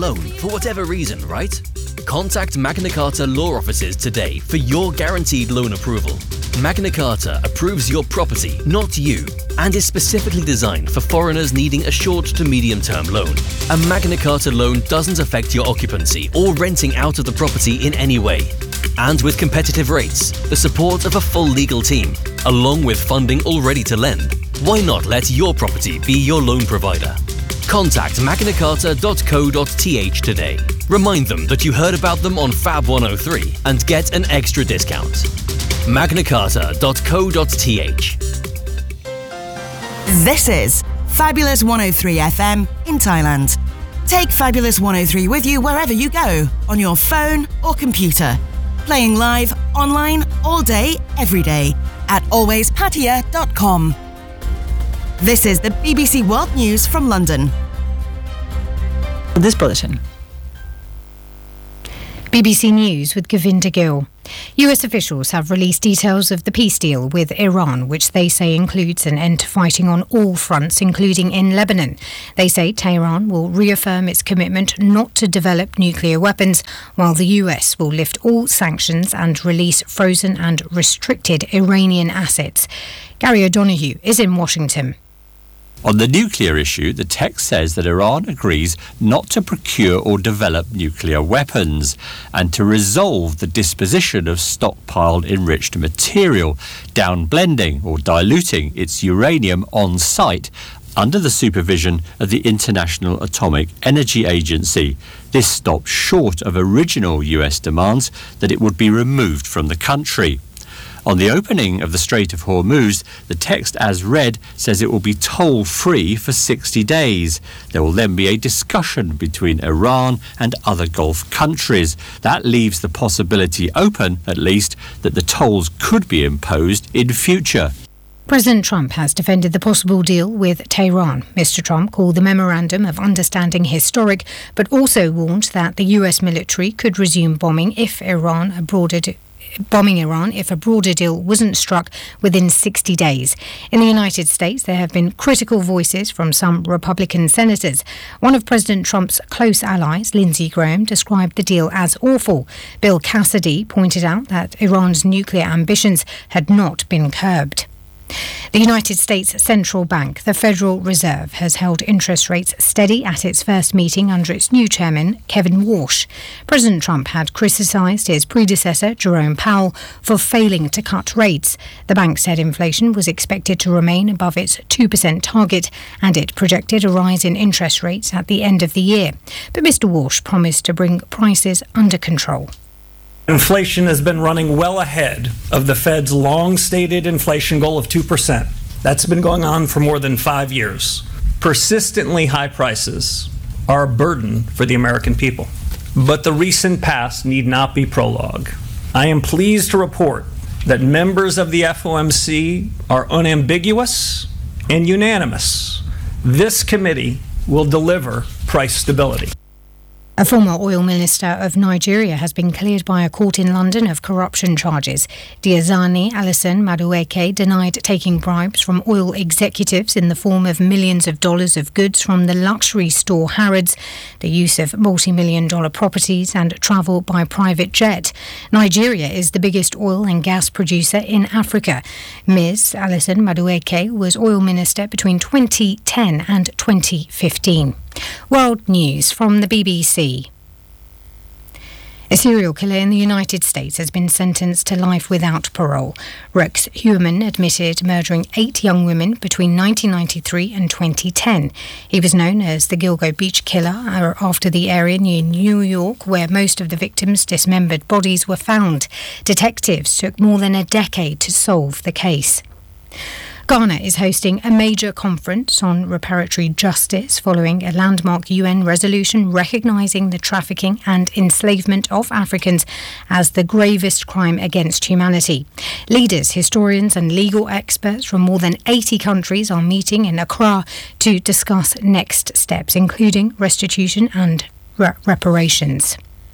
loan for whatever reason, right? Contact Magna Carta Law Offices today for your guaranteed loan approval. Magna Carta approves your property, not you, and is specifically designed for foreigners needing a short to medium-term loan. A Magna Carta loan doesn't affect your occupancy or renting out of the property in any way. And with competitive rates, the support of a full legal team, along with funding all ready to lend, why not let your property be your loan provider? Contact magnacarta.co.th today. Remind them that you heard about them on Fab 103 and get an extra discount. magnacarta.co.th. This is Fabulous 103 FM in Thailand. Take Fabulous 103 with you wherever you go, on your phone or computer. Playing live, online, all day, every day at alwayspatia.com. This is the BBC World News from London. This bulletin. BBC News with Govinda Gill. US officials have released details of the peace deal with Iran, which they say includes an end to fighting on all fronts, including in Lebanon. They say Tehran will reaffirm its commitment not to develop nuclear weapons, while the US will lift all sanctions and release frozen and restricted Iranian assets. Gary O'Donoghue is in Washington. On the nuclear issue, the text says that Iran agrees not to procure or develop nuclear weapons and to resolve the disposition of stockpiled enriched material, downblending or diluting its uranium on site under the supervision of the International Atomic Energy Agency. This stops short of original US demands that it would be removed from the country. On the opening of the Strait of Hormuz, the text as read says it will be toll-free for 60 days. There will then be a discussion between Iran and other Gulf countries. That leaves the possibility open, at least, that the tolls could be imposed in future. President Trump has defended the possible deal with Tehran. Mr. Trump called the Memorandum of Understanding historic, but also warned that the US military could resume bombing if a broader deal wasn't struck within 60 days. In the United States, there have been critical voices from some Republican senators. One of President Trump's close allies, Lindsey Graham, described the deal as awful. Bill Cassidy pointed out that Iran's nuclear ambitions had not been curbed. The United States Central Bank, the Federal Reserve, has held interest rates steady at its first meeting under its new chairman, Kevin Warsh. President Trump had criticised his predecessor, Jerome Powell, for failing to cut rates. The bank said inflation was expected to remain above its 2% target, and it projected a rise in interest rates at the end of the year. But Mr. Warsh promised to bring prices under control. Inflation has been running well ahead of the Fed's long-stated inflation goal of 2%. That's been going on for more than 5 years. Persistently high prices are a burden for the American people. But the recent past need not be prologue. I am pleased to report that members of the FOMC are unambiguous and unanimous. This committee will deliver price stability. A former oil minister of Nigeria has been cleared by a court in London of corruption charges. Diazani Alison Madueke denied taking bribes from oil executives in the form of millions of dollars of goods from the luxury store Harrods, the use of multi-million-dollar properties and travel by private jet. Nigeria is the biggest oil and gas producer in Africa. Ms. Alison Madueke was oil minister between 2010 and 2015. World News from the BBC. A serial killer in the United States has been sentenced to life without parole. Rex Heuermann admitted murdering 8 young women between 1993 and 2010. He was known as the Gilgo Beach Killer after the area near New York where most of the victims' dismembered bodies were found. Detectives took more than a decade to solve the case. Ghana is hosting a major conference on reparatory justice following a landmark UN resolution recognising the trafficking and enslavement of Africans as the gravest crime against humanity. Leaders, historians and legal experts from more than 80 countries are meeting in Accra to discuss next steps, including restitution and reparations.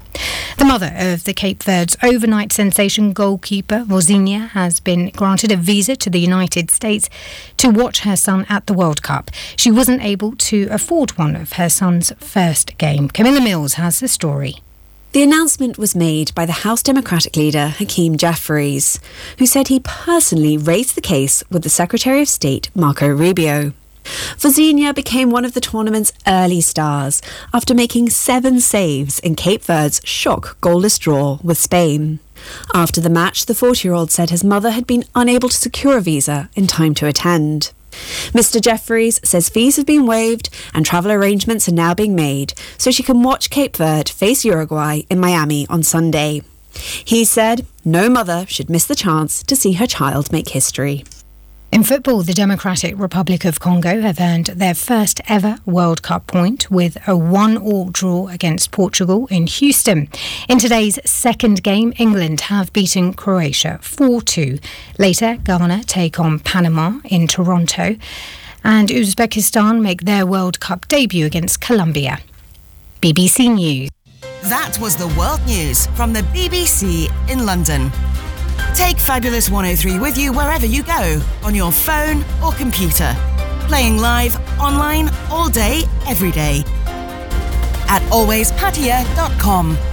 The mother of the Cape Verde's overnight sensation goalkeeper, Vozinha, has been granted a visa to the United States to watch her son at the World Cup. She wasn't able to afford one of her son's first game. Camilla Mills has the story. The announcement was made by the House Democratic leader, Hakeem Jeffries, who said he personally raised the case with the Secretary of State, Marco Rubio. Vozinha became one of the tournament's early stars after making 7 saves in Cape Verde's shock goalless draw with Spain. After the match, the 40-year-old said his mother had been unable to secure a visa in time to attend. Mr. Jeffries says fees have been waived and travel arrangements are now being made so she can watch Cape Verde face Uruguay in Miami on Sunday. He said no mother should miss the chance to see her child make history. In football, the Democratic Republic of Congo have earned their first ever World Cup point with a 1-1 draw against Portugal in Houston. In today's second game, England have beaten Croatia 4-2. Later, Ghana take on Panama in Toronto, and Uzbekistan make their World Cup debut against Colombia. BBC News. That was the world news from the BBC in London. Take Fabulous 103 with you wherever you go, on your phone or computer. Playing live, online, all day, every day. At alwayspatia.com.